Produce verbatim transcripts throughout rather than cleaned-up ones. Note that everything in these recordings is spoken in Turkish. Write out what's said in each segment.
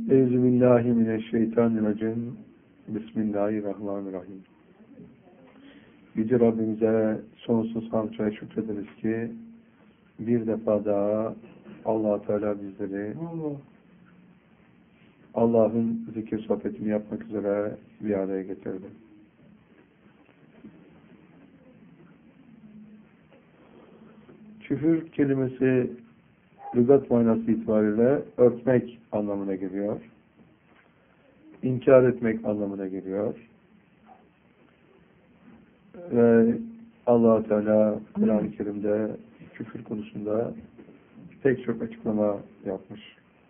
Euzubillahimineşşeytanirracim. Bismillahirrahmanirrahim. Yüce Rabbimize sonsuz hamd ve şükrederiz ki bir defa daha Allah Teala bizleri Allah'ın zikir sohbetini yapmak üzere bir araya getirdi. Küfür kelimesi lügat manası itibariyle örtmek anlamına geliyor. İnkar etmek anlamına geliyor. Ve Allah Teala Kur'an-ı Kerim'de küfür konusunda pek çok açıklama yapmış.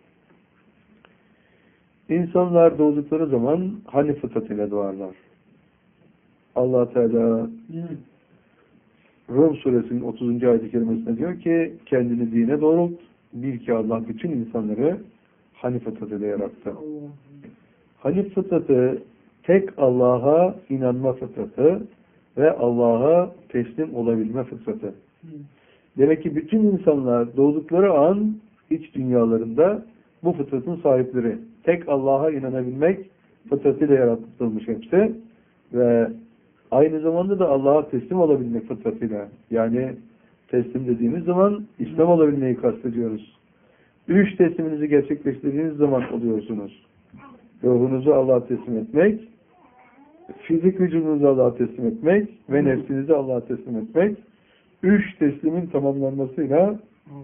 İnsanlar doğdukları zaman Hanif fıtratıyla doğarlar. Allah Teala Rum suresinin otuzuncu ayet-i kerimesinde diyor ki kendini dine doğrult, bil ki Allah bütün insanları Hanif fıtratıyla yarattı. Hanif fıtratı tek Allah'a inanma fıtratı ve Allah'a teslim olabilme fıtratı. Demek ki bütün insanlar doğdukları an iç dünyalarında bu fıtratın sahipleri. Tek Allah'a inanabilmek fıtratıyla yaratılmış hepsi ve aynı zamanda da Allah'a teslim olabilmek fıtratıyla. Yani teslim dediğimiz zaman İslam olabilmeyi kastediyoruz. Üç tesliminizi gerçekleştirdiğiniz zaman oluyorsunuz. Ruhunuzu Allah'a teslim etmek, fizik vücudunuzu Allah'a teslim etmek ve nefsinizi Allah'a teslim etmek. Üç teslimin tamamlanmasıyla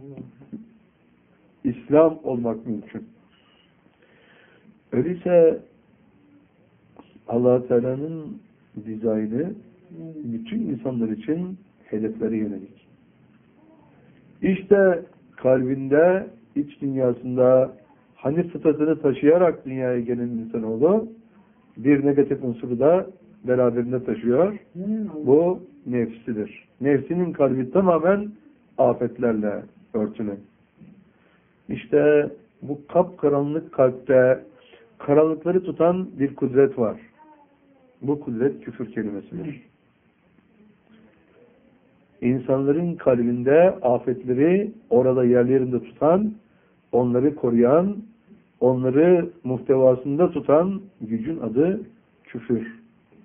İslam olmak mümkün. Öyleyse Allah Teala'nın dizaynı bütün insanlar için hedeflere yönelik. İşte kalbinde, iç dünyasında Hanif fıtratını taşıyarak dünyaya gelen insanoğlu bir negatif unsuru da beraberinde taşıyor. Bu nefsidir. Nefsinin kalbi tamamen afetlerle örtülü. İşte bu kapkaranlık kalpte karanlıkları tutan bir kudret var. Bu kudret küfür kelimesidir. İnsanların kalbinde afetleri orada yerlerinde tutan, onları koruyan, onları muhtevasında tutan gücün adı küfür.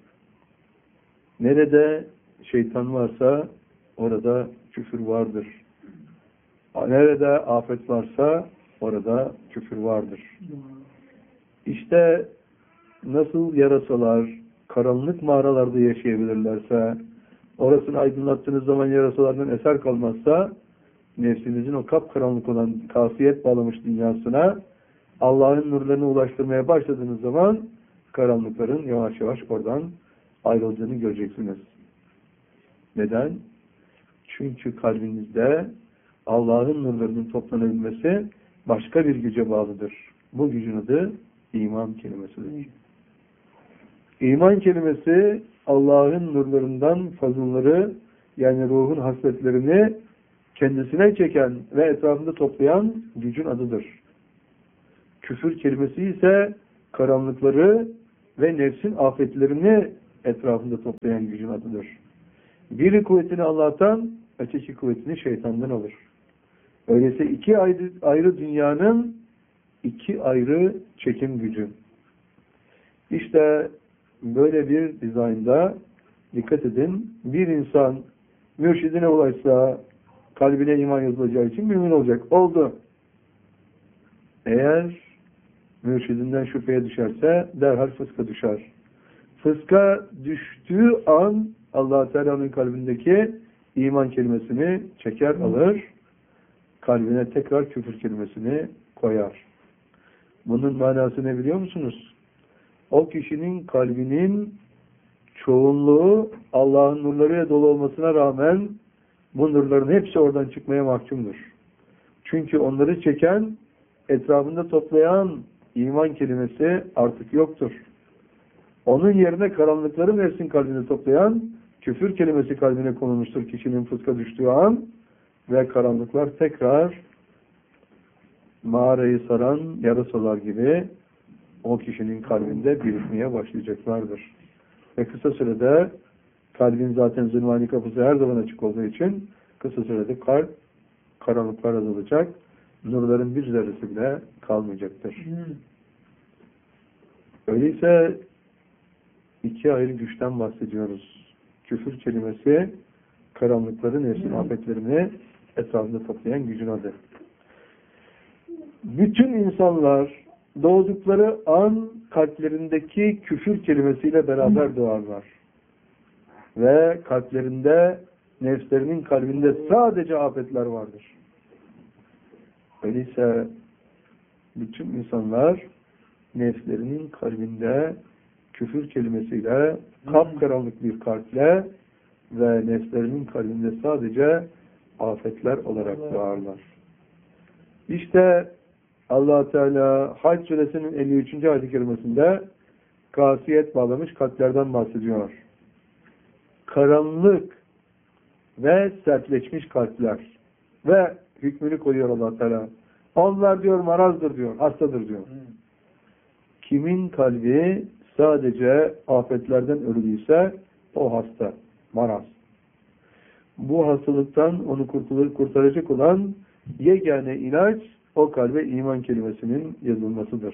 Nerede şeytan varsa orada küfür vardır. Nerede afet varsa orada küfür vardır. İşte nasıl yarasalar karanlık mağaralarda yaşayabilirlerse, orasını aydınlattığınız zaman yarasalardan eser kalmazsa, nefsinizin o kapkaranlık olan kasiyet bağlamış dünyasına Allah'ın nurlarını ulaştırmaya başladığınız zaman karanlıkların yavaş yavaş oradan ayrıldığını göreceksiniz. Neden? Çünkü kalbinizde Allah'ın nurlarının toplanabilmesi başka bir güce bağlıdır. Bu gücün adı iman kelimesidir. İman kelimesi Allah'ın nurlarından fazılları, yani ruhun hasletlerini kendisine çeken ve etrafında toplayan gücün adıdır. Küfür kelimesi ise karanlıkları ve nefsin afetlerini etrafında toplayan gücün adıdır. Biri kuvvetini Allah'tan, öteki kuvvetini şeytandan alır. Öyleyse iki ayrı, ayrı dünyanın iki ayrı çekim gücü. İşte böyle bir dizaynda dikkat edin, bir insan mürşidine ulaşsa kalbine iman yazılacağı için mümin olacak. Oldu. Eğer mürşidinden şüpheye düşerse derhal fıska düşer. Fıska düştüğü an Allah Teala'nın kalbindeki iman kelimesini çeker alır, kalbine tekrar küfür kelimesini koyar. Bunun manası ne biliyor musunuz? O kişinin kalbinin çoğunluğu Allah'ın nurlarıyla dolu olmasına rağmen bu nurların hepsi oradan çıkmaya mahkumdur. Çünkü onları çeken, etrafında toplayan iman kelimesi artık yoktur. Onun yerine karanlıkları nefsin kalbine toplayan küfür kelimesi kalbine konulmuştur kişinin fıska düştüğü an ve karanlıklar tekrar mağarayı saran yarasalar gibi o kişinin kalbinde birikmeye başlayacaklardır. Ve kısa sürede kalbin zaten zülmani kapısı her zaman açık olduğu için kısa sürede kalp karanlıklar azalacak, nurların bir zerresi bile kalmayacaktır. Hmm. Öyleyse iki ayrı güçten bahsediyoruz. Küfür kelimesi karanlıkları, nefsin afetlerini etrafında toplayan gücün adı. Bütün insanlar doğdukları an kalplerindeki küfür kelimesiyle beraber doğarlar. Ve kalplerinde, nefslerinin kalbinde sadece afetler vardır. Öyleyse bütün insanlar nefslerinin kalbinde küfür kelimesiyle, kapkaranlık bir kalple ve nefslerinin kalbinde sadece afetler olarak doğarlar. İşte Allah Teala Hac suresinin elli üçüncü ayet-i kerimesinde kasiyet bağlamış kalplerden bahsediyor. Karanlık ve sertleşmiş kalpler ve hükmünü koyuyor Allah Teala. Onlar diyor marazdır diyor, hastadır diyor. Kimin kalbi sadece afetlerden örülüyse o hasta, maraz. Bu hastalıktan onu kurtulur, kurtaracak olan yegane ilaç o kalbe iman kelimesinin yazılmasıdır.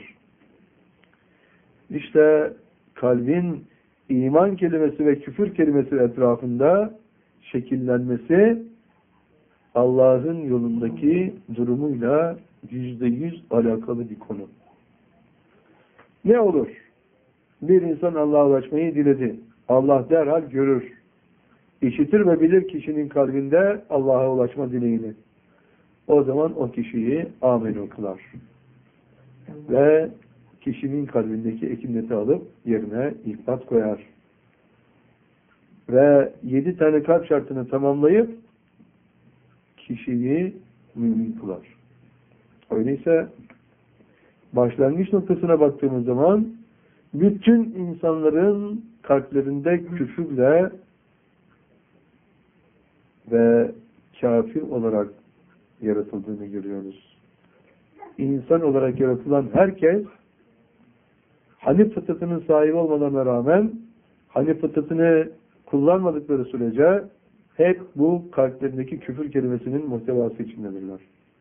İşte kalbin iman kelimesi ve küfür kelimesi etrafında şekillenmesi Allah'ın yolundaki durumuyla yüzde yüz alakalı bir konu. Ne olur? Bir insan Allah'a ulaşmayı diledi. Allah derhal görür. İşitir ve bilir kişinin kalbinde Allah'a ulaşma dileğini. O zaman o kişiyi amenü kılar. Ve kişinin kalbindeki ekinleti alıp yerine ihlat koyar. Ve yedi tane kalp şartını tamamlayıp kişiyi mümin kılar. Öyleyse başlangıç noktasına baktığımız zaman bütün insanların kalplerinde küfürle ve kafir olarak yaratıldığını görüyoruz. İnsan olarak yaratılan herkes Hanif fıtratının sahibi olmalarına rağmen Hanif fıtratını kullanmadıkları sürece hep bu kalplerindeki küfür kelimesinin muhtevası içindedirler.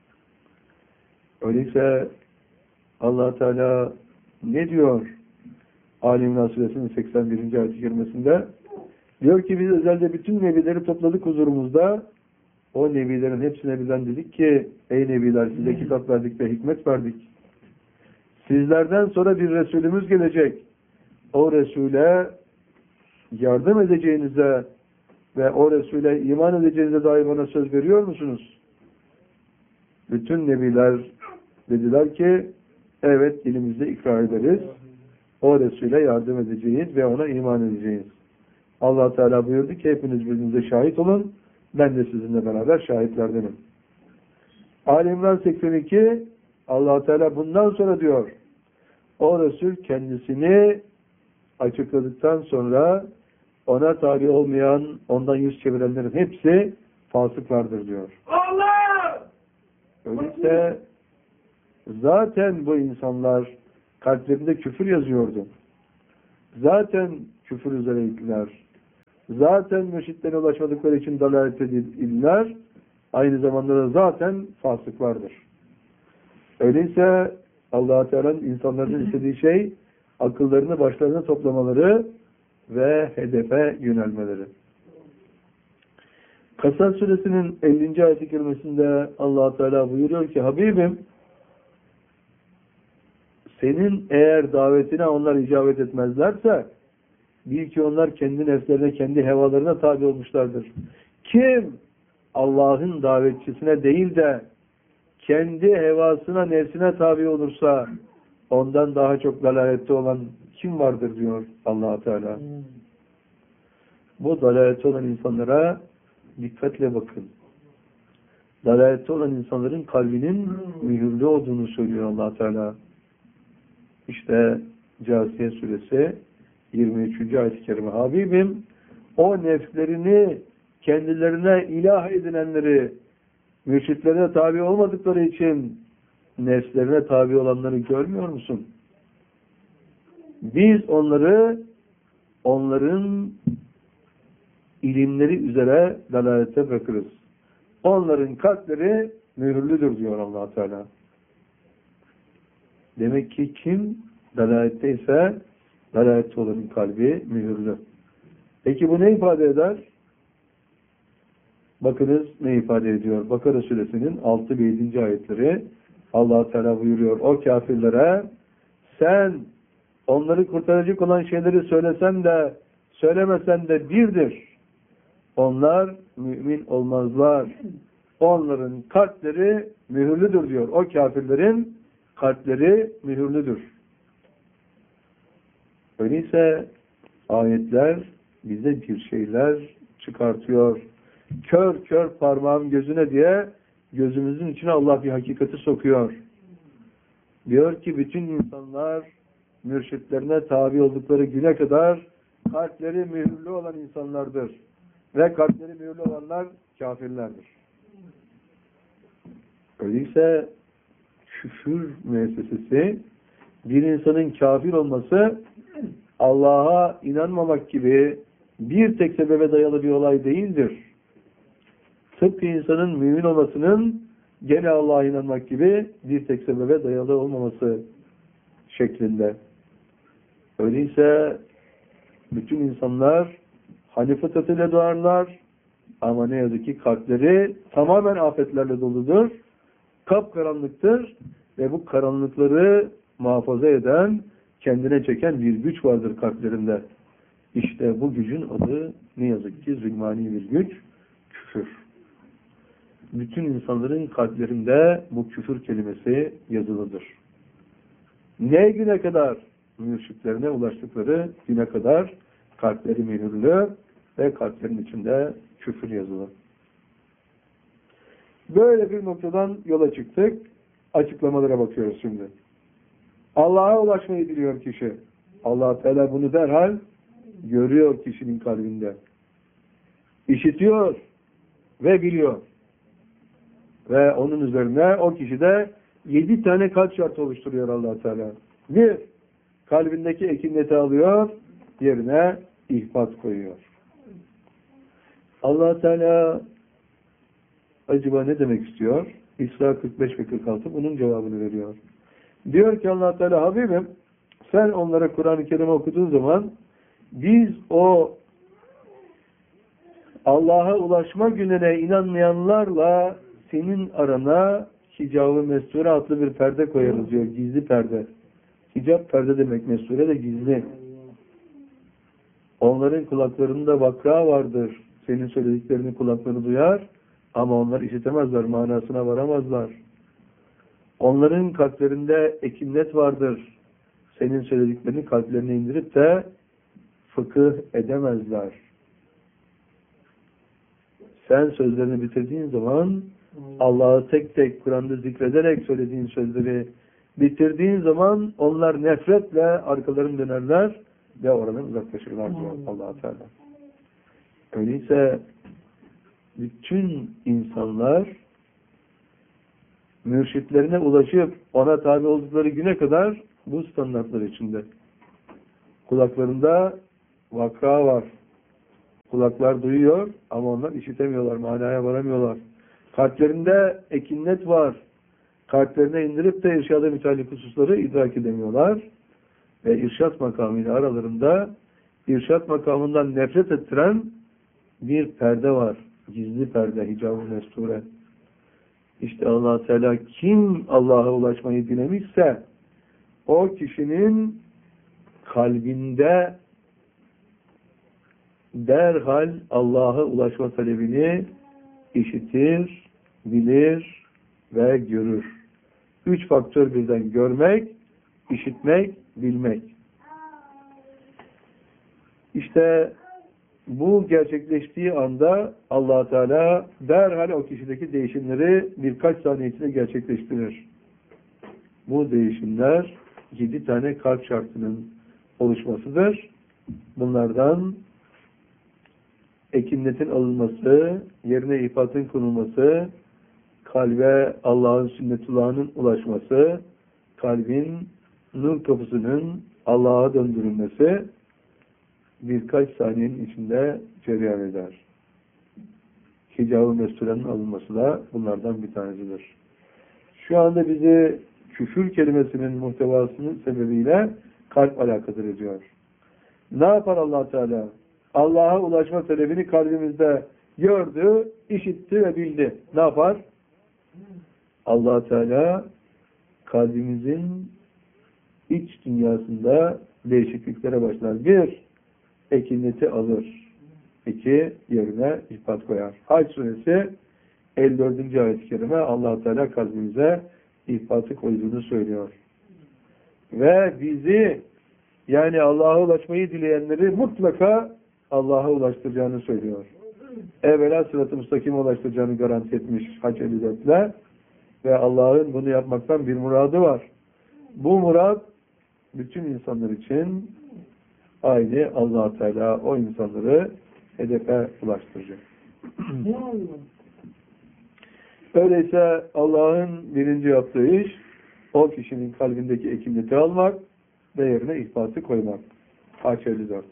Öyleyse Allah Teala ne diyor? Ali İmran Suresinin seksen birinci ayet-i kerimesinde diyor ki biz özelde bütün nebileri topladık huzurumuzda. O nebilerin hepsine bizden dedik ki ey nebiler size kitap verdik ve hikmet verdik. Sizlerden sonra bir Resulümüz gelecek. O Resul'e yardım edeceğinize ve o Resul'e iman edeceğinize dair bana söz veriyor musunuz? Bütün nebiler dediler ki evet dilimizde ikrar ederiz. O Resul'e yardım edeceğiz ve ona iman edeceğiz. Allah Teala buyurdu ki hepiniz birbirinize şahit olun. Ben de sizinle beraber şahitlerdenim. Ali İmran seksen iki Allah Teala bundan sonra diyor o Resul kendisini açıkladıktan sonra ona tabi olmayan, ondan yüz çevirenlerin hepsi fasıklardır diyor. Allah! Öyleyse zaten bu insanlar kalplerinde küfür yazıyordu. Zaten küfür üzereydiler. Zaten mürşitlere ulaşmadıkları için dalalet edildiler. Aynı zamanda da zaten fasıklardır. Öyleyse Allah-u Teala'nın insanların istediği şey akıllarını başlarına toplamaları ve hedefe yönelmeleri. Kasas suresinin ellinci ayet-i kerimesinde Allah-u Teala buyuruyor ki Habibim senin eğer davetine onlar icabet etmezlerse bil ki onlar kendi nefslerine, kendi hevalarına tabi olmuşlardır. Kim Allah'ın davetçisine değil de kendi hevasına, nefsine tabi olursa ondan daha çok dalalette olan kim vardır diyor Allah Teala. Hmm. Bu dalalette olan insanlara dikkatle bakın. Dalalette olan insanların kalbinin mühürlü olduğunu söylüyor Allah Teala. İşte Câsiye suresi yirmi üçüncü ayet-i kerime. Habibim o nefslerini kendilerine ilah edinenleri mürşitlerine tabi olmadıkları için nefslerine tabi olanları görmüyor musun? Biz onları onların ilimleri üzere dalalete bırakırız. Onların kalpleri mühürlüdür diyor Allah Teala. Demek ki kim Dalalette ise dalalette olanın kalbi mühürlü. Peki bu ne ifade eder? Bakınız ne ifade ediyor? Bakara suresinin altı ve yedinci ayetleri. Allah Teala buyuruyor. O kafirlere sen onları kurtaracak olan şeyleri söylesen de söylemesen de birdir. Onlar mümin olmazlar. Onların kalpleri mühürlüdür diyor. O kafirlerin kalpleri mühürlüdür. Öyleyse ayetler bize bir şeyler çıkartıyor. Kör kör parmağım gözüne diye gözümüzün içine Allah bir hakikati sokuyor. Diyor ki bütün insanlar mürşitlerine tabi oldukları güne kadar kalpleri mühürlü olan insanlardır. Ve kalpleri mühürlü olanlar kafirlerdir. Öyleyse küfür müessesesi bir insanın kafir olması Allah'a inanmamak gibi bir tek sebebe dayalı bir olay değildir. Tıpkı insanın mümin olmasının gene Allah'a inanmak gibi bir tek sebebe dayalı olmaması şeklinde. Öyleyse bütün insanlar Hanif fıtratıyla doğarlar ama ne yazık ki kalpleri tamamen afetlerle doludur. Kapkaranlıktır ve bu karanlıkları muhafaza eden, kendine çeken bir güç vardır kalplerinde. İşte bu gücün adı ne yazık ki zulmani bir güç, küfür. Bütün insanların kalplerinde bu küfür kelimesi yazılıdır. Ne güne kadar? Mürşitlerine ulaştıkları güne kadar kalpleri mühürlü ve kalplerin içinde küfür yazılı. Böyle bir noktadan yola çıktık. Açıklamalara bakıyoruz şimdi. Allah'a ulaşmayı biliyor kişi. Allah Teala bunu derhal görüyor kişinin kalbinde. İşitiyor ve biliyor. Ve onun üzerine o kişide yedi tane kalp şartı oluşturuyor Allah Teala. Bir, kalbindeki ekinleti alıyor, yerine ihbat koyuyor. Allah Teala acaba ne demek istiyor? İsra kırk beş ve kırk altı bunun cevabını veriyor. Diyor ki Allah Teala, Habibim sen onlara Kur'an-ı Kerim okuduğun zaman biz o Allah'a ulaşma gününe inanmayanlarla senin arana hicab-ı mesture adlı bir perde koyarız diyor. Gizli perde. Hicab perde demek, mesture de gizli. Onların kulaklarında vakra vardır. Senin söylediklerini kulakları duyar ama onlar işitemezler, manasına varamazlar. Onların kalplerinde ekinnet vardır. Senin söylediklerini kalplerine indirip de fıkıh edemezler. Sen sözlerini bitirdiğin zaman Allah'ı tek tek Kur'an'da zikrederek söylediğin sözleri bitirdiğin zaman onlar nefretle arkalarını dönerler ve oradan uzaklaşırlar diyor Allah-u Teala. Öyleyse bütün insanlar mürşitlerine ulaşıp ona tabi oldukları güne kadar bu standartlar içinde. Kulaklarında vaka var. Kulaklar duyuyor ama onlar işitemiyorlar, manaya varamıyorlar. Kalplerinde ekinnet var. Kalplerine indirip de irşada müteallik hususları idrak edemiyorlar. Ve irşat makamıyla aralarında irşat makamından nefret ettiren bir perde var. Gizli perde, hicab-ı mesture. İşte Allah Teala kim Allah'a ulaşmayı dilemişse o kişinin kalbinde derhal Allah'a ulaşma talebini işitir, bilir ve görür. Üç faktör birden: görmek, işitmek, bilmek. İşte bu gerçekleştiği anda Allah Teala derhal o kişideki değişimleri birkaç saniye içinde gerçekleştirir. Bu değişimler yedi tane kalp şartının oluşmasıdır. Bunlardan ekinnetin alınması, yerine ifatın konulması, kalbe Allah'ın sünnetullah'ının ulaşması, kalbin nur kapısının Allah'a döndürülmesi birkaç saniyenin içinde cereyan eder. Hicab-ı mesturenin alınması da bunlardan bir tanesidir. Şu anda bizi küfür kelimesinin muhtevasının sebebiyle kalp alakadar ediyor. Ne yapar Allah Teala? Allah'a ulaşma talebini kalbimizde gördü, işitti ve bildi. Ne yapar? Allah Teala kalbimizin iç dünyasında değişikliklere başlar. Bir, ekineti alır. İki, yerine ifat koyar. Hac suresi elli dördüncü ayet-i kerime Allah Teala kalbimize ifatı koyduğunu söylüyor. Ve bizi, yani Allah'a ulaşmayı dileyenleri mutlaka Allah'a ulaştıracağını söylüyor. Evvela sırat-ı müstakime ulaştıracağını garanti etmiş Hac elli dörtle ve Allah'ın bunu yapmaktan bir muradı var. Bu murad bütün insanlar için aynı. Allah Teala o insanları hedefe ulaştıracak. Öyleyse Allah'ın birinci yaptığı iş o kişinin kalbindeki ekineti almak ve yerine ihbatı koymak. Hac elli dört.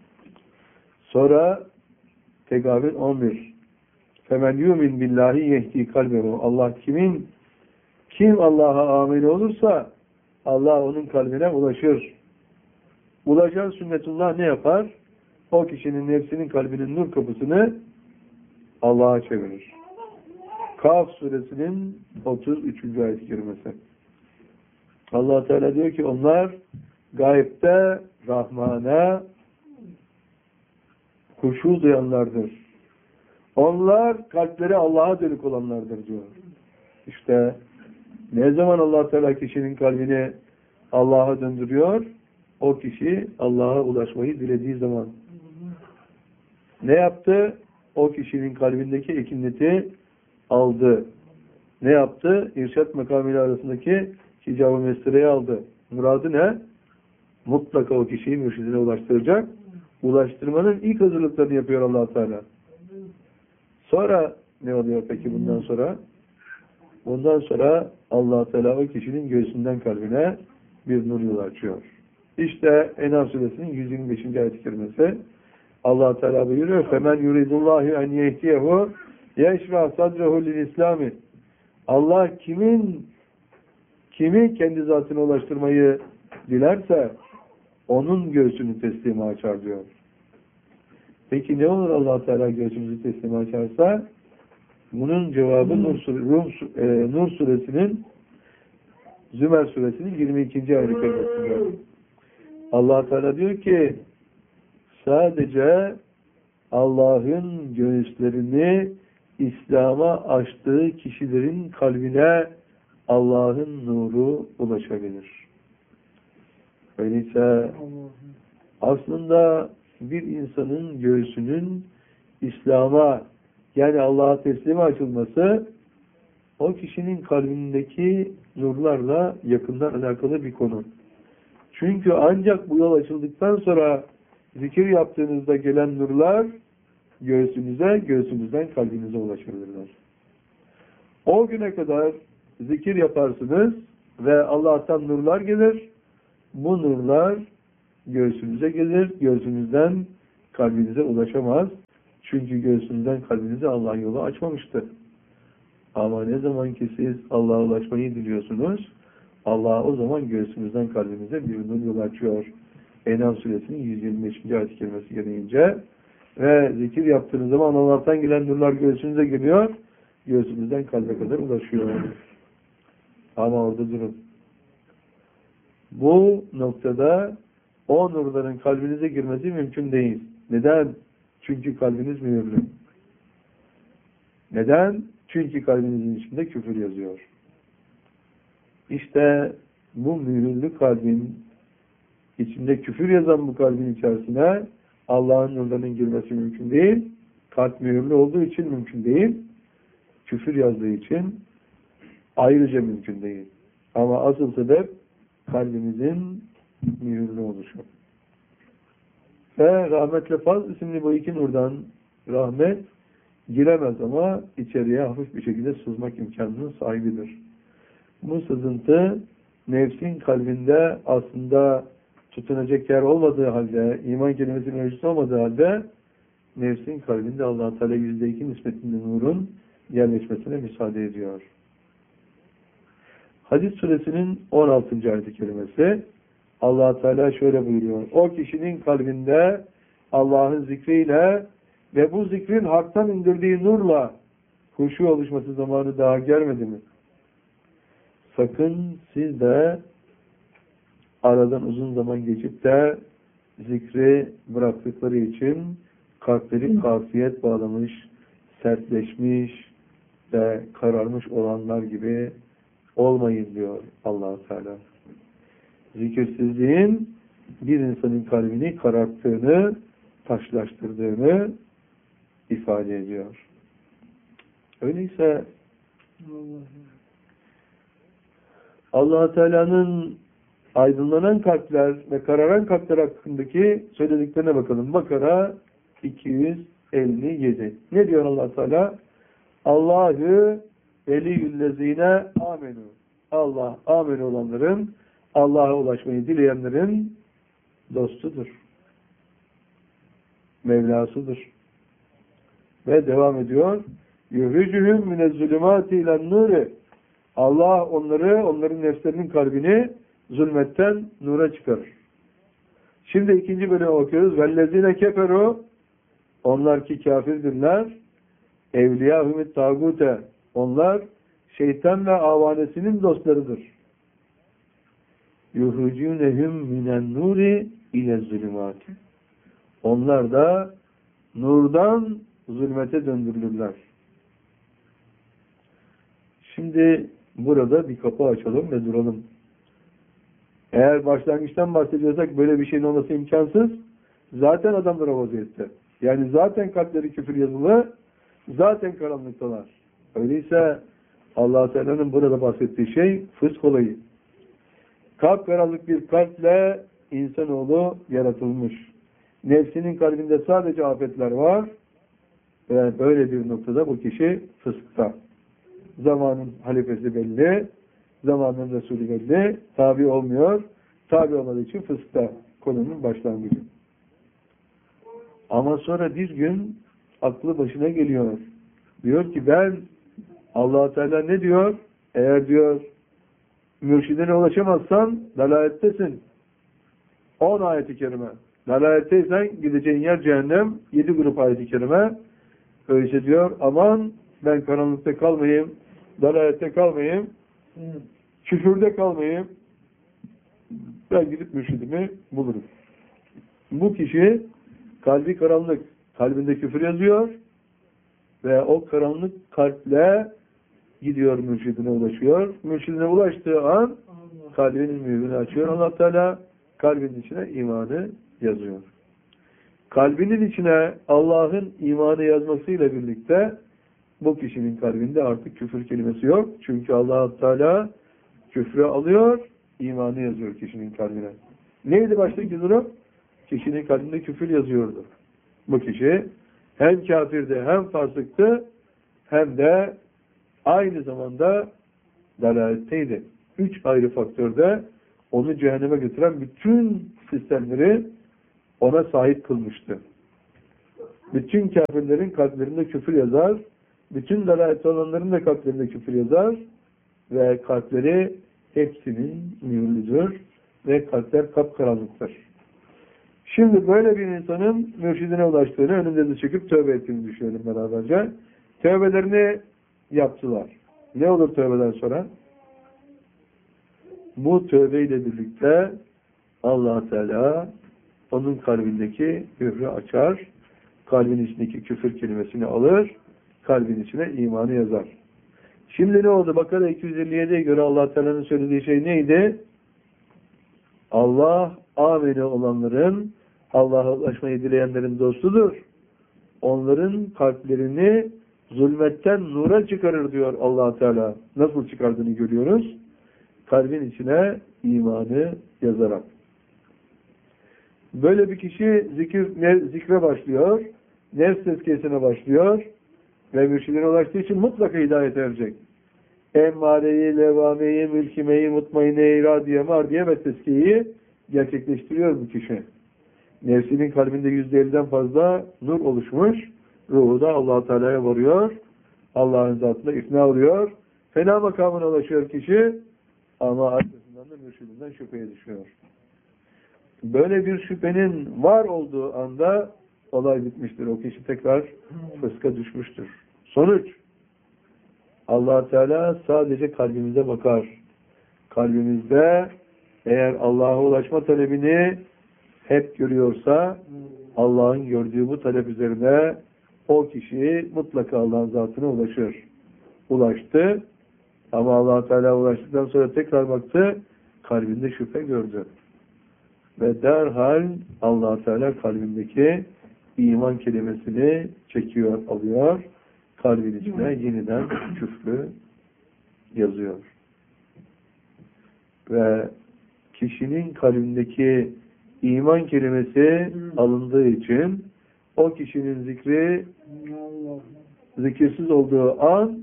Sonra Tegabün on bir. Femen yumin billahi yehdi kalbehu. Allah kimin kim Allah'a amel olursa Allah onun kalbine ulaşır. Ulaşan sünnetullah ne yapar? O kişinin nefsinin kalbinin nur kapısını Allah'a çevirir. Kaf suresinin otuz üçüncü ayet-i kerimesi. Allah Teala diyor ki onlar gayipte Rahman'a huşu duyanlardır. Onlar kalpleri Allah'a dönük olanlardır diyor. İşte ne zaman Allah Teala kişinin kalbini Allah'a döndürüyor? O kişi Allah'a ulaşmayı dilediği zaman. Ne yaptı? O kişinin kalbindeki ekineti aldı. Ne yaptı? İrşad makamıyla arasındaki hicab-ı mestireye aldı. Muradı ne? Mutlaka o kişiyi mürşidine ulaştıracak. Ulaştırmanın ilk hazırlıklarını yapıyor Allah Teala. Sonra ne oluyor peki bundan sonra? Bundan sonra Allah Teala o kişinin göğsünden kalbine bir nur yolu açıyor. İşte Enam suresinin yüz yirmi beşinci ayet-i kerimesi. Allah Teala buyuruyor: "Femen yuridullahu en yehdiyehu yeşrah sadrehu lil-İslami." Allah kimin kimi kendi zatına ulaştırmayı dilerse onun göğsünü teslime açar diyor. Peki ne olur Allah Teala göğsümüzü teslime açarsa? Bunun cevabı Nur, Rum, e, Nur suresinin Zümer suresinin yirmi ikinci ayet-i kerimesinde. Allah Teala diyor ki sadece Allah'ın göğüslerini İslam'a açtığı kişilerin kalbine Allah'ın nuru ulaşabilir. Öyleyse aslında bir insanın göğsünün İslam'a yani Allah'a teslime açılması o kişinin kalbindeki nurlarla yakından alakalı bir konu. Çünkü ancak bu yol açıldıktan sonra zikir yaptığınızda gelen nurlar göğsünüze, göğsünüzden kalbinize ulaşabilirler. O güne kadar zikir yaparsınız ve Allah'tan nurlar gelir. Bu nurlar göğsünüze gelir. Göğsünüzden kalbinize ulaşamaz. Çünkü göğsünüzden kalbinize Allah yolu açmamıştır. Ama ne zaman ki siz Allah'a ulaşmayı diliyorsunuz, Allah o zaman göğsünüzden kalbinize bir nur yolu açıyor. Enam suresinin yüz yirmi beşinci ayet-i kerimesi gereğince ve zikir yaptığınız zaman Allah'tan gelen nurlar göğsünüze geliyor, göğsünüzden kalbe kadar ulaşıyor. Ama orada durun. Bu noktada o nurların kalbinize girmesi mümkün değil. Neden? Çünkü kalbiniz mühürlü. Neden? Çünkü kalbinizin içinde küfür yazıyor. İşte bu mühürlü kalbin içinde küfür yazan bu kalbin içerisine Allah'ın nurlarının girmesi mümkün değil. Kalp mühürlü olduğu için mümkün değil. Küfür yazdığı için ayrıca mümkün değil. Ama asıl sebep kalbimizin mühürlü oluşu. Ve rahmetle faz isimli bu iki nurdan rahmet giremez ama içeriye hafif bir şekilde sızmak imkanının sahibidir. Bu sızıntı nefsin kalbinde aslında tutunacak yer olmadığı halde, iman kelimesinin ölçüsü olmadığı halde nefsin kalbinde Allah-u Teala yüzde iki nispetinde nurun yerleşmesine müsaade ediyor. Hadis suresinin on altıncı ayet-i kerimesi Allah Teala şöyle buyuruyor. O kişinin kalbinde Allah'ın zikriyle ve bu zikrin haktan indirdiği nurla huşu oluşması zamanı daha gelmedi mi? Sakın siz de aradan uzun zaman geçip de zikri bıraktıkları için kalpleri kasiyet bağlamış, sertleşmiş ve kararmış olanlar gibi olmayın diyor Allah Teala. Zikirsizliğin bir insanın kalbini kararttığını, taşlaştırdığını ifade ediyor. Öyleyse Allah Teala'nın aydınlanan kalpler ve kararan kalpler hakkındaki söylediklerine bakalım. Bakara iki yüz elli yedi. Ne diyor Allah Teala? Allahü veliyüllezine amenu. Allah amenu olanların, Allah'a ulaşmayı dileyenlerin dostudur. Mevlasıdır. Ve devam ediyor. Yuhricühüm minezzülümâti ilen nûri. Allah onları, onların nefslerinin kalbini zulmetten nura çıkarır. Şimdi ikinci bölümü okuyoruz. Vellezine keferu, onlar ki kafirdirler. Evliyâhümüt tâgûte, onlar şeytan ve avanesinin dostlarıdır. Yuhricûnehum minen nûri ile zulümâti. Onlar da nurdan zulmete döndürülürler. Şimdi burada bir kapı açalım ve duralım. Eğer başlangıçtan bahsediyorsak böyle bir şeyin olması imkansız. Zaten adamlar o vaziyette. Yani zaten kalpleri küfür yazılı, zaten karanlıktalar. Öyleyse Allah Teala'nın burada bahsettiği şey fısk olayı. Kalp karanlık bir kalple insanoğlu yaratılmış. Nefsinin kalbinde sadece afetler var ve böyle bir noktada bu kişi fıskta. Zamanın halifesi belli, zamanın Resulü belli, tabi olmuyor, tabi olmadığı için fıskta konunun başlangıcı. Ama sonra bir gün aklı başına geliyor. Diyor ki ben, Allah Teala ne diyor? Eğer diyor mürşidine ulaşamazsan dalalettesin. on ayet-i kerime. Dalaletteysen gideceğin yer cehennem. yedi grup ayet-i kerime. Öyleyse diyor aman ben karanlıkta kalmayayım, dalalette kalmayayım, küfürde kalmayayım. Ben gidip mürşidimi bulurum. Bu kişi kalbi karanlık, kalbinde küfür yazıyor ve o karanlık kalple gidiyor mürşidine ulaşıyor. Mürşidine ulaştığı an kalbinin mühürünü açıyor Allah Teala, kalbinin içine imanı yazıyor. Kalbinin içine Allah'ın imanı yazmasıyla birlikte bu kişinin kalbinde artık küfür kelimesi yok. Çünkü Allah Teala küfrü alıyor, imanı yazıyor kişinin kalbine. Neydi baştaki durum? Kişinin kalbinde küfür yazıyordu. Bu kişi hem kafirdi, hem fasıktı, hem de aynı zamanda dalaletteydi. Üç ayrı faktörde onu cehenneme götüren bütün sistemleri ona sahip kılmıştı. Bütün kafirlerin kalplerinde küfür yazar, bütün dalalet olanların da kalplerinde küfür yazar ve kalpleri hepsinin mühürlüdür ve kalpler kapkaranlıktır. Şimdi böyle bir insanın mürşidine ulaştığını, önünde de çekip tövbe ettiğini düşünelim beraberce. Tövbelerini yaptılar. Ne olur tövbeden sonra? Bu tövbeyle birlikte Allah Teala onun kalbindeki küfrü açar, kalbin içindeki küfür kelimesini alır, kalbin içine imanı yazar. Şimdi ne oldu? Bakara iki yüz elli yediye göre Allah Teala'nın söylediği şey neydi? Allah ameli olanların, Allah'a ulaşmayı dileyenlerin dostudur. Onların kalplerini zulmetten nura çıkarır diyor Allah Teala. Nasıl çıkardığını görüyoruz. Kalbin içine imanı yazarak. Böyle bir kişi zikir, zikre başlıyor, nefs tezkiyesine başlıyor ve mürşidine ulaştığı için mutlaka hidayet erecek. Emmareyi, levameyi, mülkimeyi, mutmaineyi, radiye, mardiye ve tezkiyeyi gerçekleştiriyor bu kişi. Nefsinin kalbinde yüzde elliden fazla nur oluşmuş, ruhu da Allah-u Teala'ya varıyor, Allah'ın zatına ikna oluyor, fena makamına ulaşıyor kişi Ama arkasından da mürşidinden şüpheye düşüyor. Böyle bir şüphenin var olduğu anda olay bitmiştir. O kişi tekrar fıska düşmüştür. Sonuç, Allah Teala sadece kalbimize bakar. Kalbimizde eğer Allah'a ulaşma talebini hep görüyorsa, Allah'ın gördüğü bu talep üzerine o kişi mutlaka Allah'ın zatına ulaşır. Ulaştı ama Allah Teala ulaştıktan sonra tekrar baktı, kalbinde şüphe gördü. Ve derhal Allah Teala kalbindeki iman kelimesini çekiyor, alıyor, kalbin içine yeniden küfrü yazıyor. Ve kişinin kalbindeki iman kelimesi alındığı için o kişinin zikri zikirsiz olduğu an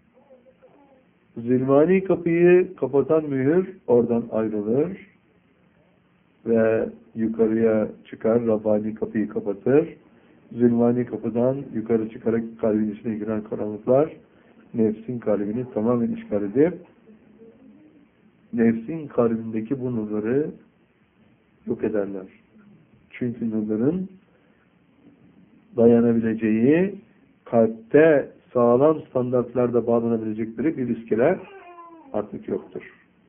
zilmani kapıyı kapatan mühür oradan ayrılır ve yukarıya çıkar, Rabbani kapıyı kapatır. Zilmani kapıdan yukarı çıkarak kalbin içine giren karanlıklar nefsin kalbini tamamen işgal edip nefsin kalbindeki bu nurları yok ederler. Çünkü nurların dayanabileceği, kalpte sağlam standartlarda bağlanabilecekleri bir iskeler artık yoktur.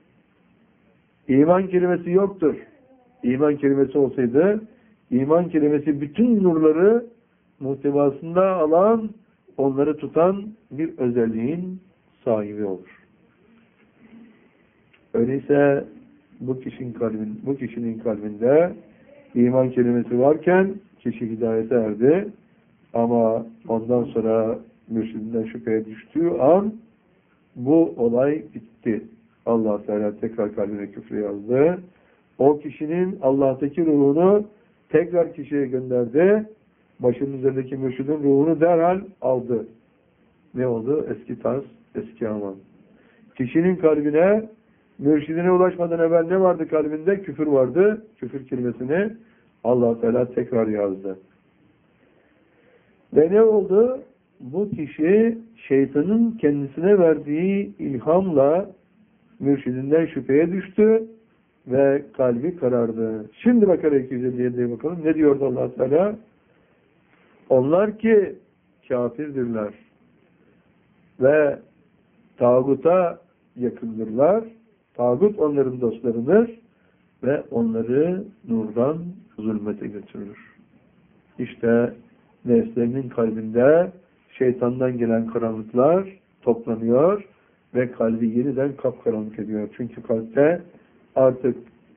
İman kelimesi yoktur. İman kelimesi olsaydı, iman kelimesi bütün nurları muhtevasında alan, onları tutan bir özelliğin sahibi olur. Öyleyse bu kişinin kalbin, bu kişinin kalbinde iman kelimesi varken kişi hidayete erdi. Ama ondan sonra mürşidinden şüpheye düştüğü an bu olay bitti. Allah Teala tekrar kalbine küfrü yazdı. O kişinin Allah'taki ruhunu tekrar kişiye gönderdi. Başının üzerindeki mürşidin ruhunu derhal aldı. Ne oldu? Eski tarz, eski aman. Kişinin kalbine mürşidine ulaşmadan evvel ne vardı kalbinde? Küfür vardı. Küfür kelimesini Allah Teala tekrar yazdı. Ve ne oldu? Bu kişi şeytanın kendisine verdiği ilhamla mürşidinden şüpheye düştü ve kalbi karardı. Şimdi Bakara iki yüz elli yediye bakalım. Ne diyordu Allah Teala? Onlar ki kafirdirler ve tağuta yakındırlar. Tağut onların dostlarıdır ve onları nurdan zulmete götürür. İşte nefslerinin kalbinde şeytandan gelen karanlıklar toplanıyor ve kalbi yeniden kapkaranlık ediyor. Çünkü kalpte artık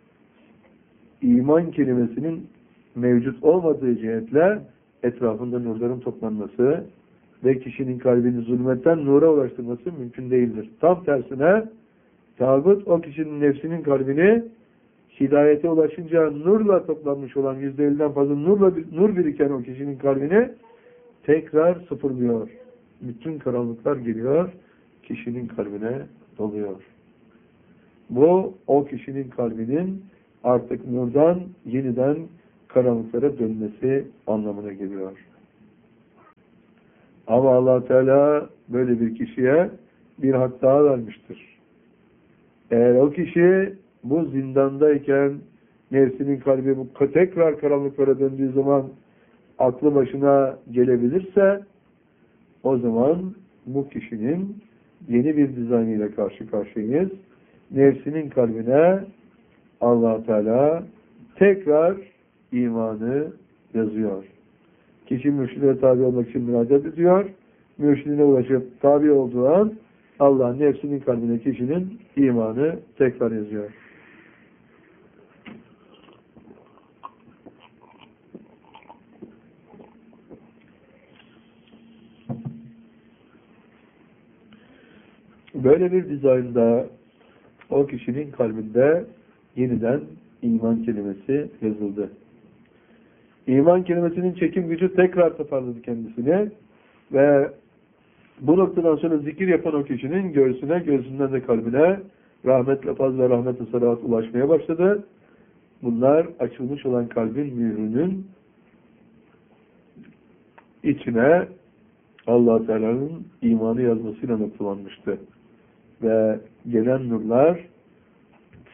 iman kelimesinin mevcut olmadığı cihetle etrafında nurların toplanması ve kişinin kalbini zulmetten nura ulaştırması mümkün değildir. Tam tersine tağut o kişinin nefsinin kalbini hidayete ulaşınca nurla toplanmış olan yüzde elliden fazla nurla, nur biriken o kişinin kalbini tekrar sıfırlıyor. Bütün karanlıklar geliyor, kişinin kalbine doluyor. Bu, o kişinin kalbinin artık nurdan yeniden karanlıklara dönmesi anlamına geliyor. Ama Allah Teala böyle bir kişiye bir hak daha vermiştir. Eğer o kişi bu zindandayken nefsinin kalbi bu tekrar karanlıklara döndüğü zaman aklı başına gelebilirse o zaman bu kişinin yeni bir dizaynıyla karşı karşıyayız. Nefsinin kalbine Allah Teala tekrar imanı yazıyor. Kişi mürşidine tabi olmak için müracaat ediyor. Mürşidine ulaşıp tabi olduğu an Allah nefsinin kalbine kişinin imanı tekrar yazıyor. Böyle bir dizaynda o kişinin kalbinde yeniden iman kelimesi yazıldı. İman kelimesinin çekim gücü tekrar toparladı kendisine ve bu noktadan sonra zikir yapan o kişinin göğsüne, göğsünden de kalbine rahmetle faz ve rahmetle salavat ulaşmaya başladı. Bunlar açılmış olan kalbin mührünün içine Allah Teala'nın imanı yazmasıyla noktalanmıştı. Ve gelen nurlar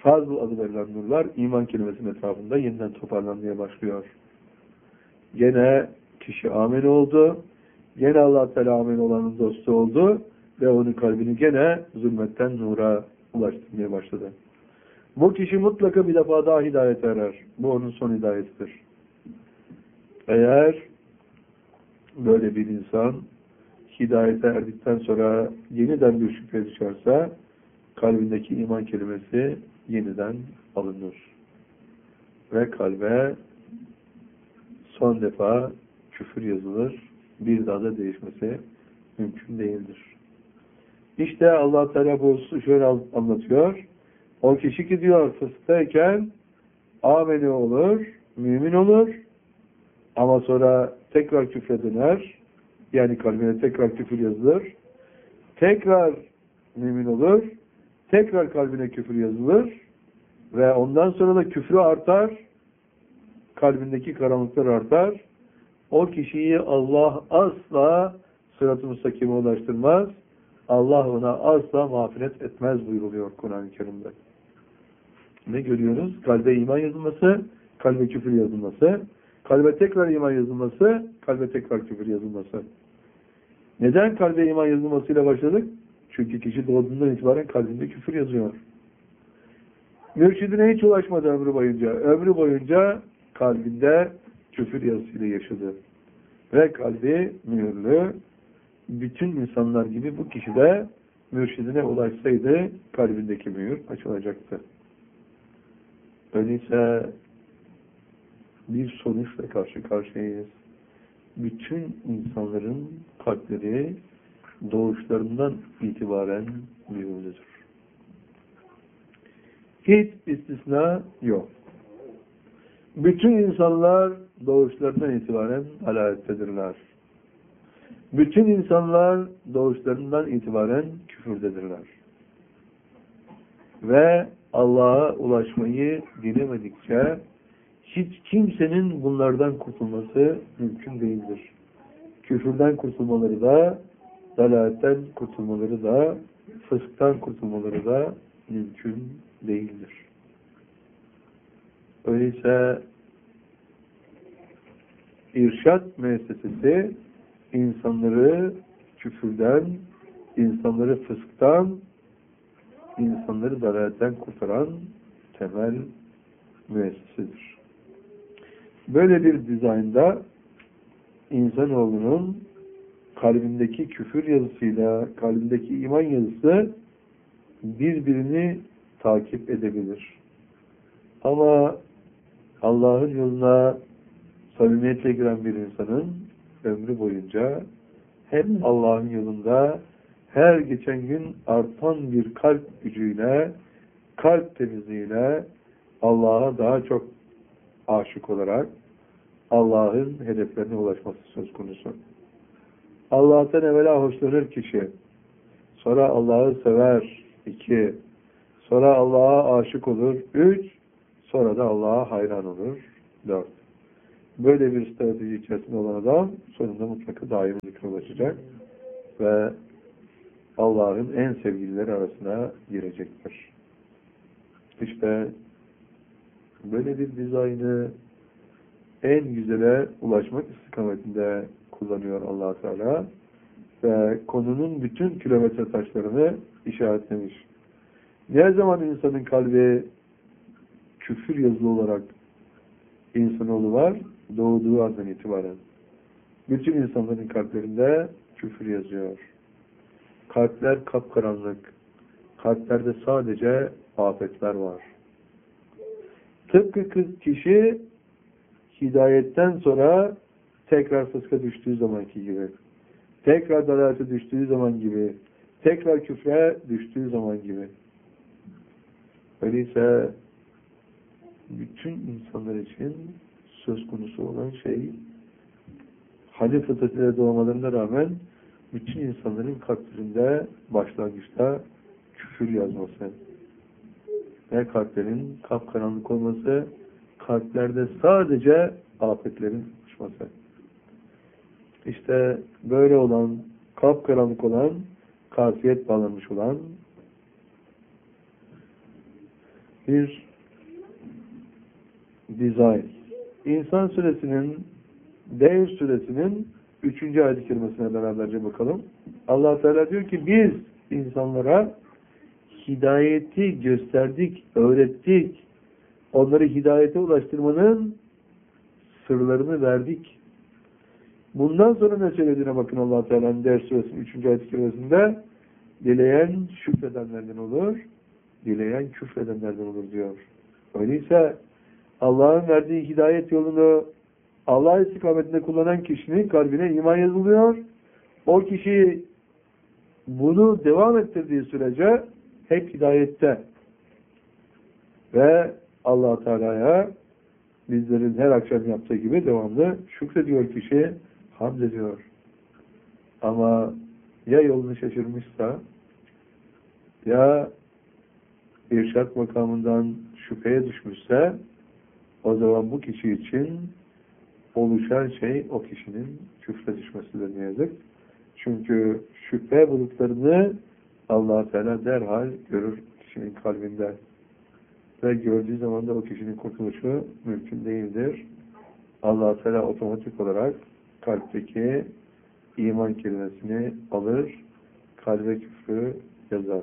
Fazl adı verilen nurlar iman kelimesinin etrafında yeniden toparlanmaya başlıyor. Gene kişi amin oldu. Gene Allah Teala amin olanın dostu oldu ve onun kalbini gene zulmetten nura ulaştırmaya başladı. Bu kişi mutlaka bir defa daha hidayete erer. Bu onun son hidayetidir. Eğer böyle bir insan hidayete erdikten sonra yeniden bir şüphe düşerse kalbindeki iman kelimesi yeniden alınır. Ve kalbe son defa küfür yazılır. Bir daha da değişmesi mümkün değildir. İşte Allah Teala bu şöyle anlatıyor. O kişi ki diyor fısktayken ameli olur, mümin olur ama sonra tekrar küfre döner. Yani kalbine tekrar küfür yazılır. Tekrar mümin olur. Tekrar kalbine küfür yazılır. Ve ondan sonra da küfrü artar. Kalbindeki karanlıklar artar. O kişiyi Allah asla sırat-ı müstakime ulaştırmaz. Allah ona asla mağfiret etmez buyuruluyor Kur'an-ı Kerim'de. Ne görüyoruz? Kalbe iman yazılması, kalbe küfür yazılması, kalbe tekrar iman yazılması, kalbe tekrar küfür yazılması. Neden kalbe iman yazılmasıyla başladık? Çünkü kişi doğduğundan itibaren kalbinde küfür yazıyor. Mürşidine hiç ulaşmadı ömrü boyunca. Ömrü boyunca kalbinde küfür yazısıyla yaşadı. Ve kalbi mühürlü. Bütün insanlar gibi bu kişi de mürşidine ulaşsaydı kalbindeki mühür açılacaktı. Öyleyse bir sonuçla karşı karşıyayız. Bütün insanların kalpleri doğuşlarından itibaren mühürlüdür. Hiç istisna yok. Bütün insanlar doğuşlarından itibaren dalalettedirler. Bütün insanlar doğuşlarından itibaren küfürdedirler. Ve Allah'a ulaşmayı dilemedikçe hiç kimsenin bunlardan kurtulması mümkün değildir. Küfürden kurtulmaları da, dalaletten kurtulmaları da, fısktan kurtulmaları da mümkün değildir. Öyleyse irşad müessesesi insanları küfürden, insanları fısktan, insanları dalaletten kurtaran temel müessesedir. Böyle bir dizaynda insanoğlunun kalbindeki küfür yazısıyla kalbindeki iman yazısı birbirini takip edebilir. Ama Allah'ın yoluna samimiyetle giren bir insanın ömrü boyunca hep Allah'ın yolunda her geçen gün artan bir kalp gücüyle, kalp temizliğiyle Allah'a daha çok aşık olarak Allah'ın hedeflerine ulaşması söz konusu. Allah'tan evvela hoşlanır kişi. Sonra Allah'ı sever. İki. Sonra Allah'a aşık olur. Üç. Sonra da Allah'a hayran olur. Dört. Böyle bir strateji içerisinde olan adam sonunda mutlaka daimi zikre ulaşacak ve Allah'ın en sevgilileri arasına girecektir. İşte böyle bir dizaynı en güzele ulaşmak istikametinde kullanıyor Allah Teala ve konunun bütün kilometre taşlarını işaretlemiş. Ne zaman insanın kalbi küfür yazılı olarak insanoğlu var, doğduğu andan itibaren. Bütün insanların kalplerinde küfür yazıyor. Kalpler kapkaranlık. Kalplerde sadece afetler var. Tıpkı kişi hidayetten sonra tekrar fıska düştüğü zamanki gibi, tekrar dalalete düştüğü zaman gibi, tekrar küfre düştüğü zaman gibi. Öyleyse bütün insanlar için söz konusu olan şey Halil fıtratıyla doğmalarına rağmen bütün insanların kalplerinde başlangıçta küfür yazması ve kalplerin kapkaranlık olması, kalplerde sadece afetlerin oluşması. İşte böyle olan, kapkaranlık olan, kasiyet bağlanmış olan bir dizayn. İnsan suresinin, Devr suresinin üçüncü ayet-i kerimesine beraberce bakalım. Allah Teala diyor ki biz insanlara hidayeti gösterdik, öğrettik. Onları hidayete ulaştırmanın sırlarını verdik. Bundan sonra ne söylediğine bakın Allah Teala'nın Devr suresinin üçüncü ayet-i kerimesinde dileyen şükredenlerden olur, dileyen küfredenlerden olur diyor. Öyleyse Allah'ın verdiği hidayet yolunu Allah istikametinde kullanan kişinin kalbine iman yazılıyor. O kişi bunu devam ettirdiği sürece hep hidayette. Ve Allah Teala'ya bizlerin her akşam yaptığı gibi devamlı şükrediyor kişi, hamd ediyor. Ama ya yolunu şaşırmışsa, ya irşad makamından şüpheye düşmüşse, o zaman bu kişi için oluşan şey o kişinin küfre düşmesidir ne yazık. Çünkü şüphe bulutlarını Allah Teala derhal görür kişinin kalbinde. Ve gördüğü zaman da o kişinin kurtuluşu mümkün değildir. Allah Teala otomatik olarak kalpteki iman kelimesini alır, kalbe küfrü yazar.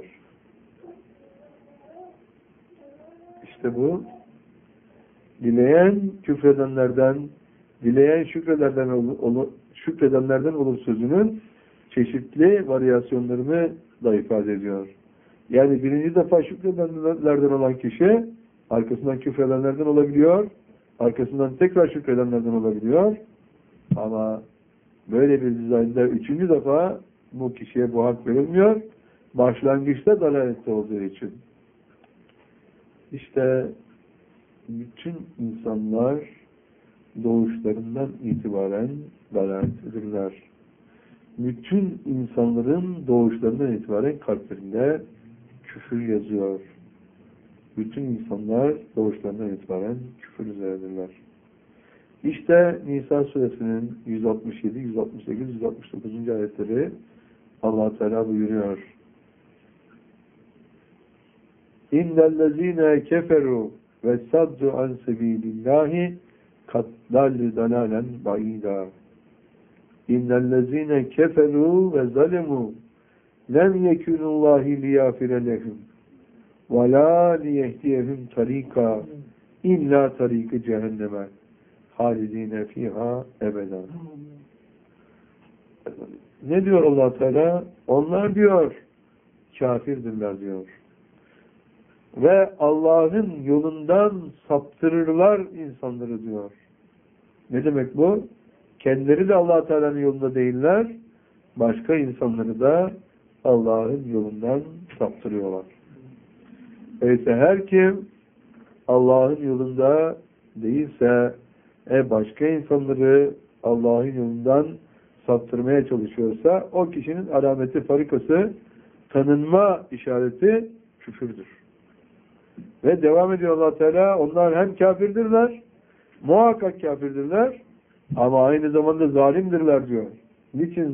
İşte bu dileyen küfredenlerden, dileyen şükredenlerden olur, şükredenlerden olur sözünün çeşitli varyasyonlarını da ifade ediyor. Yani birinci defa şükredenlerden olan kişi arkasından küfredenlerden olabiliyor, arkasından tekrar şükredenlerden olabiliyor. Ama böyle bir dizaynda üçüncü defa bu kişiye bu hak verilmiyor. Başlangıçta dalalette olduğu için. İşte bütün insanlar doğuşlarından itibaren dalalettedirler. Bütün insanların doğuşlarından itibaren kalplerinde küfür yazıyor. Bütün insanlar doğuşlarından itibaren küfür üzeredirler. İşte Nisa suresinin yüz altmış yedi, yüz altmış sekiz, yüz altmış dokuz. ayetleri Allah Teala buyuruyor. İnnellezîne keferu ve saddu an sebîlillâhi kad dallu dalâlen ba'îdâ. İnnellezîne keferu ve zalemû lem yekûnullâhi liyâfire lehum ve lâ liyehdiyehum tarîkâ illâ tarîkı cehenneme halidîne fîhâ ebeden. Ne diyor Allah Teala? Onlar diyor kafirdirler diyor. Ve Allah'ın yolundan saptırırlar insanları diyor. Ne demek bu? Kendileri de Allah Teala'nın yolunda değiller, başka insanları da Allah'ın yolundan saptırıyorlar. Öyleyse her kim Allah'ın yolunda değilse, e başka insanları Allah'ın yolundan saptırmaya çalışıyorsa, o kişinin alameti farikası, tanınma işareti küfürdür. Ve devam ediyor Allah Teala, onlar hem kafirdirler, muhakkak kafirdirler, ama aynı zamanda zalimdirler diyor. Niçin